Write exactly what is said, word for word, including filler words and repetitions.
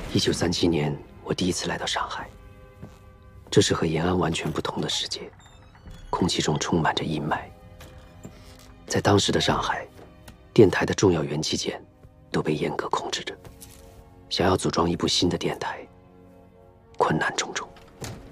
一九三七年，我第一次来到上海。这是和延安完全不同的世界，空气中充满着阴霾。在当时的上海，电台的重要元器件都被严格控制着，想要组装一部新的电台，困难重重。